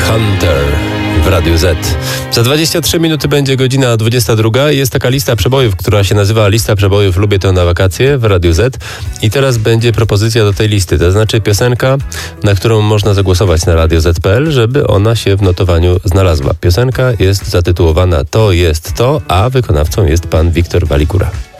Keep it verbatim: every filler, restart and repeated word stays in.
Hunter w Radiu Z. Za dwadzieścia trzy minuty będzie godzina dwudziesta druga. Jest taka lista przebojów, która się nazywa Lista Przebojów Lubię to na wakacje w Radiu Z. I teraz będzie propozycja do tej listy, to znaczy piosenka, na którą można zagłosować na radio zet kropka pe el, żeby ona się w notowaniu znalazła. Piosenka jest zatytułowana To jest to, a wykonawcą jest pan Wiktor Waligura.